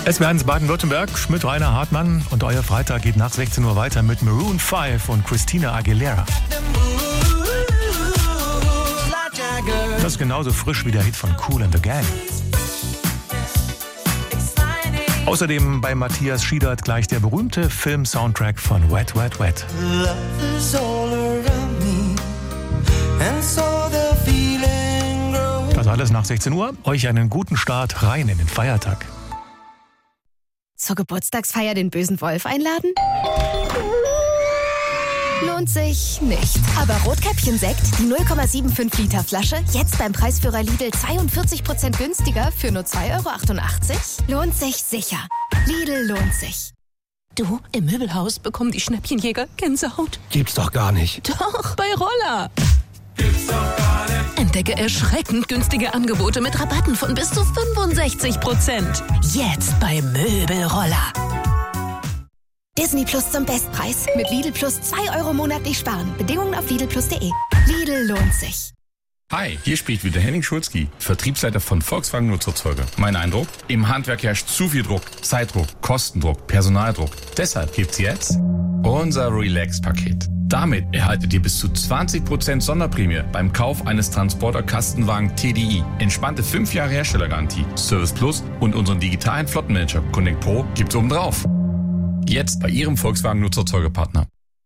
SWR1 Baden-Württemberg, Schmidt, Rainer, Hartmann und euer Freitag geht nach 16 Uhr weiter mit Maroon 5 und Christina Aguilera. Das ist genauso frisch wie der Hit von Kool and the Gang. Außerdem bei Matthias Schiedert gleich der berühmte Film-Soundtrack von Wet, Wet, Wet. Das alles nach 16 Uhr. Euch einen guten Start rein in den Feiertag. Zur Geburtstagsfeier den bösen Wolf einladen? Lohnt sich nicht. Aber Rotkäppchen-Sekt, die 0,75 Liter Flasche, jetzt beim Preisführer Lidl 42% günstiger für nur 2,88 €? Lohnt sich sicher. Lidl lohnt sich. Du, im Möbelhaus bekommen die Schnäppchenjäger Gänsehaut. Gibt's doch gar nicht. Doch, bei Roller. Gibt's doch gar nicht. Entdecke erschreckend günstige Angebote mit Rabatten von bis zu 65%. Jetzt bei Möbelroller. Disney Plus zum Bestpreis. Mit Lidl Plus 2 € monatlich sparen. Bedingungen auf lidlplus.de. Lidl lohnt sich. Hi, hier spricht wieder Henning Schulzki, Vertriebsleiter von Volkswagen Nutzerzeuger. Mein Eindruck? Im Handwerk herrscht zu viel Druck. Zeitdruck, Kostendruck, Personaldruck. Deshalb gibt's jetzt unser Relax-Paket. Damit erhaltet ihr bis zu 20% Sonderprämie beim Kauf eines Transporter-Kastenwagen TDI. Entspannte 5 Jahre Herstellergarantie, Service Plus und unseren digitalen Flottenmanager Connect Pro gibt's obendrauf. Jetzt bei Ihrem Volkswagen Nutzerzeugerpartner.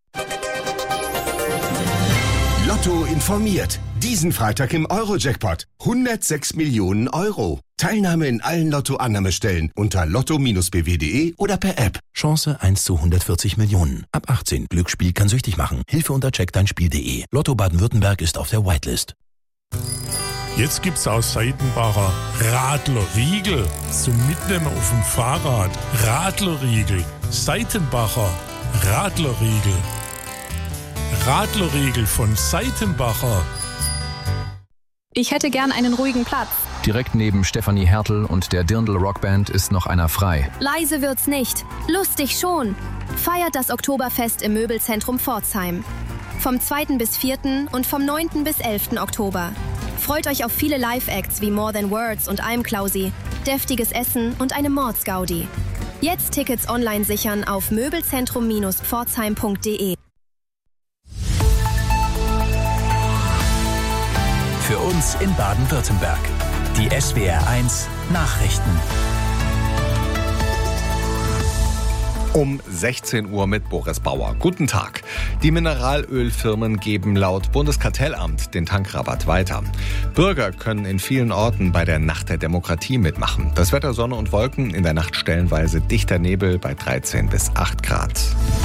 Lotto informiert. Diesen Freitag im Euro-Jackpot. 106 Millionen €. Teilnahme in allen Lotto-Annahmestellen unter lotto-bw.de oder per App. Chance 1 zu 140 Millionen. Ab 18. Glücksspiel kann süchtig machen. Hilfe unter checkdeinspiel.de. Lotto Baden-Württemberg ist auf der Whitelist. Jetzt gibt's aus Seitenbacher Radlerriegel zum Mitnehmen auf dem Fahrrad. Radlerriegel. Seitenbacher Radlerriegel. Radlerriegel von Seitenbacher. Ich hätte gern einen ruhigen Platz. Direkt neben Stefanie Hertel und der Dirndl Rockband ist noch einer frei. Leise wird's nicht. Lustig schon. Feiert das Oktoberfest im Möbelzentrum Pforzheim. Vom 2. bis 4. und vom 9. bis 11. Oktober. Freut euch auf viele Live-Acts wie More Than Words und I'm Klausi, deftiges Essen und eine Mordsgaudi. Jetzt Tickets online sichern auf möbelzentrum-pforzheim.de. Für uns in Baden-Württemberg. Die SWR1 Nachrichten. Um 16 Uhr mit Boris Bauer. Guten Tag. Die Mineralölfirmen geben laut Bundeskartellamt den Tankrabatt weiter. Bürger können in vielen Orten bei der Nacht der Demokratie mitmachen. Das Wetter Sonne und Wolken, in der Nacht stellenweise dichter Nebel bei 13 bis 8 Grad.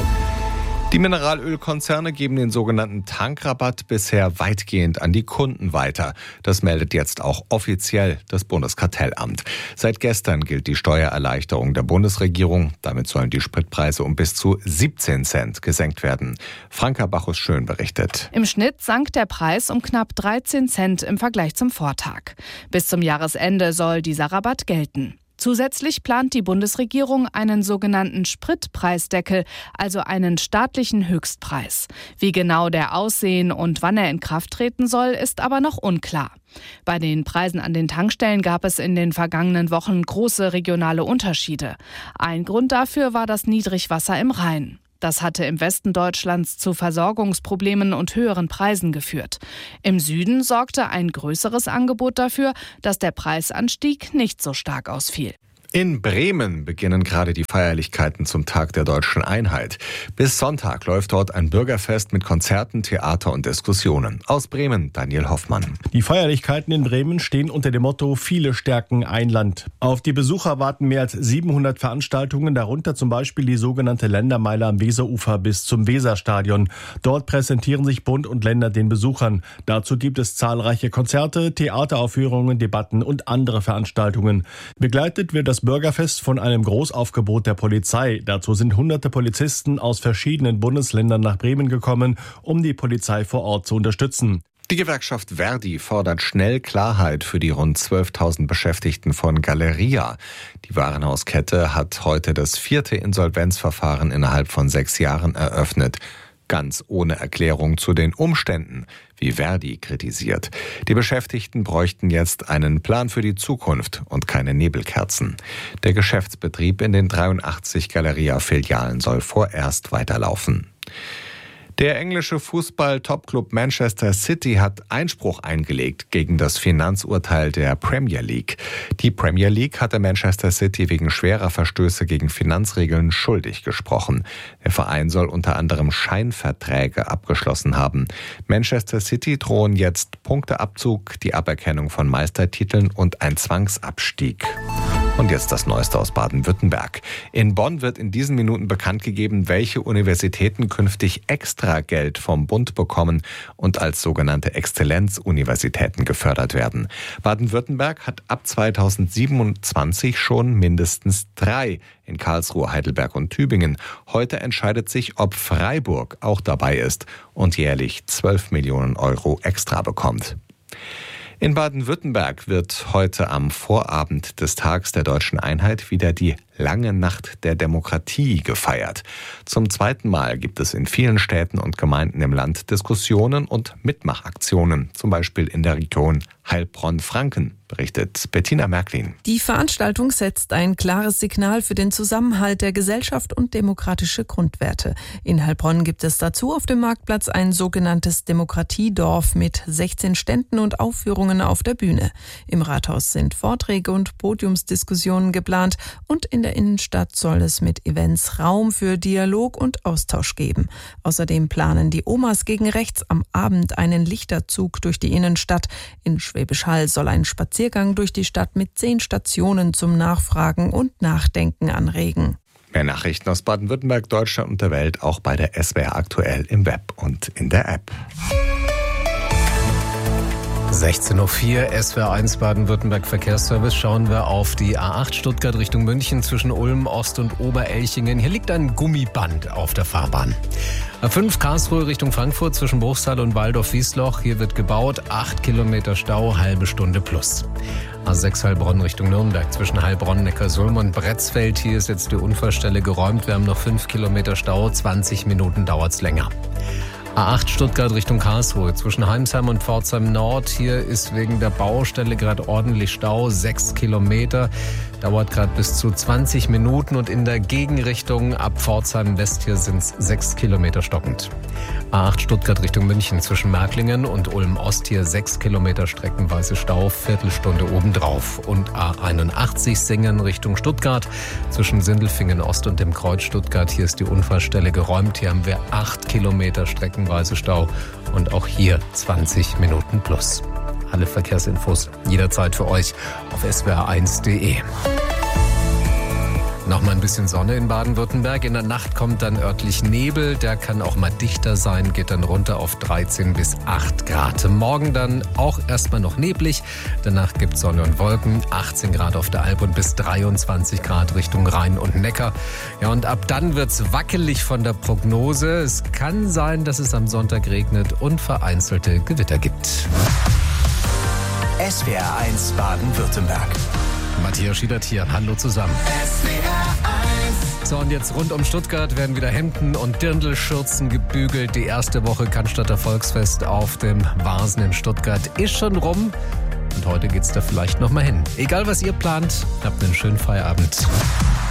Die Mineralölkonzerne geben den sogenannten Tankrabatt bisher weitgehend an die Kunden weiter. Das meldet jetzt auch offiziell das Bundeskartellamt. Seit gestern gilt die Steuererleichterung der Bundesregierung. Damit sollen die Spritpreise um bis zu 17 Cent gesenkt werden. Franka Bachus-Schön berichtet. Im Schnitt sank der Preis um knapp 13 Cent im Vergleich zum Vortag. Bis zum Jahresende soll dieser Rabatt gelten. Zusätzlich plant die Bundesregierung einen sogenannten Spritpreisdeckel, also einen staatlichen Höchstpreis. Wie genau der aussehen und wann er in Kraft treten soll, ist aber noch unklar. Bei den Preisen an den Tankstellen gab es in den vergangenen Wochen große regionale Unterschiede. Ein Grund dafür war das Niedrigwasser im Rhein. Das hatte im Westen Deutschlands zu Versorgungsproblemen und höheren Preisen geführt. Im Süden sorgte ein größeres Angebot dafür, dass der Preisanstieg nicht so stark ausfiel. In Bremen beginnen gerade die Feierlichkeiten zum Tag der Deutschen Einheit. Bis Sonntag läuft dort ein Bürgerfest mit Konzerten, Theater und Diskussionen. Aus Bremen, Daniel Hoffmann. Die Feierlichkeiten in Bremen stehen unter dem Motto Viele stärken ein Land. Auf die Besucher warten mehr als 700 Veranstaltungen, darunter zum Beispiel die sogenannte Ländermeile am Weserufer bis zum Weserstadion. Dort präsentieren sich Bund und Länder den Besuchern. Dazu gibt es zahlreiche Konzerte, Theateraufführungen, Debatten und andere Veranstaltungen. Begleitet wird das Bürgerfest von einem Großaufgebot der Polizei. Dazu sind hunderte Polizisten aus verschiedenen Bundesländern nach Bremen gekommen, um die Polizei vor Ort zu unterstützen. Die Gewerkschaft Verdi fordert schnell Klarheit für die rund 12.000 Beschäftigten von Galeria. Die Warenhauskette hat heute das 4. Insolvenzverfahren innerhalb von 6 Jahren eröffnet. ganz ohne Erklärung zu den Umständen, wie Verdi kritisiert. Die Beschäftigten bräuchten jetzt einen Plan für die Zukunft und keine Nebelkerzen. Der Geschäftsbetrieb in den 83 Galeria-Filialen soll vorerst weiterlaufen. Der englische Fußball-Topclub Manchester City hat Einspruch eingelegt gegen das Finanzurteil der Premier League. Die Premier League hatte Manchester City wegen schwerer Verstöße gegen Finanzregeln schuldig gesprochen. Der Verein soll unter anderem Scheinverträge abgeschlossen haben. Manchester City drohen jetzt Punkteabzug, die Aberkennung von Meistertiteln und ein Zwangsabstieg. Und jetzt das Neueste aus Baden-Württemberg. In Bonn wird in diesen Minuten bekannt gegeben, welche Universitäten künftig extra Geld vom Bund bekommen und als sogenannte Exzellenzuniversitäten gefördert werden. Baden-Württemberg hat ab 2027 schon mindestens 3 in Karlsruhe, Heidelberg und Tübingen. Heute entscheidet sich, ob Freiburg auch dabei ist und jährlich 12 Millionen Euro extra bekommt. In Baden-Württemberg wird heute am Vorabend des Tags der Deutschen Einheit wieder die lange Nacht der Demokratie gefeiert. Zum zweiten Mal gibt es in vielen Städten und Gemeinden im Land Diskussionen und Mitmachaktionen, zum Beispiel in der Region Heilbronn-Franken, berichtet Bettina Märklin. Die Veranstaltung setzt ein klares Signal für den Zusammenhalt der Gesellschaft und demokratische Grundwerte. In Heilbronn gibt es dazu auf dem Marktplatz ein sogenanntes Demokratiedorf mit 16 Ständen und Aufführungen auf der Bühne. Im Rathaus sind Vorträge und Podiumsdiskussionen geplant und in der Innenstadt soll es mit Events Raum für Dialog und Austausch geben. Außerdem planen die Omas gegen rechts am Abend einen Lichterzug durch die Innenstadt. In Schwäbisch Hall soll ein Spaziergang durch die Stadt mit 10 Stationen zum Nachfragen und Nachdenken anregen. Mehr Nachrichten aus Baden-Württemberg, Deutschland und der Welt auch bei der SWR aktuell im Web und in der App. 16.04 Uhr, SWR1 Baden-Württemberg Verkehrsservice. Schauen wir auf die A8 Stuttgart Richtung München zwischen Ulm, Ost- und Oberelchingen. Hier liegt ein Gummiband auf der Fahrbahn. A5 Karlsruhe Richtung Frankfurt zwischen Bruchsal und Waldorf-Wiesloch. Hier wird gebaut, 8 Kilometer Stau, halbe Stunde plus. A6 Heilbronn Richtung Nürnberg zwischen Heilbronn, Neckarsulm und Bretzfeld. Hier ist jetzt die Unfallstelle geräumt. Wir haben noch 5 Kilometer Stau, 20 Minuten dauert's länger. A8 Stuttgart Richtung Karlsruhe zwischen Heimsheim und Pforzheim Nord. Hier ist wegen der Baustelle gerade ordentlich Stau, 6 Kilometer. Dauert gerade bis zu 20 Minuten und in der Gegenrichtung ab Pforzheim West hier sind es 6 Kilometer stockend. A8 Stuttgart Richtung München zwischen Märklingen und Ulm Ost hier 6 Kilometer streckenweise Stau, Viertelstunde obendrauf. Und A81 Singen Richtung Stuttgart zwischen Sindelfingen Ost und dem Kreuz Stuttgart. Hier ist die Unfallstelle geräumt. Hier haben wir 8 Kilometer streckenweise Stau und auch hier 20 Minuten plus. Alle Verkehrsinfos jederzeit für euch auf swr1.de. Nochmal ein bisschen Sonne in Baden-Württemberg. In der Nacht kommt dann örtlich Nebel. Der kann auch mal dichter sein, geht dann runter auf 13 bis 8 Grad. Morgen dann auch erstmal noch neblig. Danach gibt es Sonne und Wolken. 18 Grad auf der Alp und bis 23 Grad Richtung Rhein und Neckar. Ja, und ab dann wird es wackelig von der Prognose. Es kann sein, dass es am Sonntag regnet und vereinzelte Gewitter gibt. SWR1 Baden-Württemberg. Matthias Schiedert hier. Hallo zusammen. So, und jetzt rund um Stuttgart werden wieder Hemden und Dirndlschürzen gebügelt. Die erste Woche Cannstatter Volksfest auf dem Vasen in Stuttgart ist schon rum. Und heute geht's da vielleicht noch mal hin. Egal, was ihr plant, habt einen schönen Feierabend.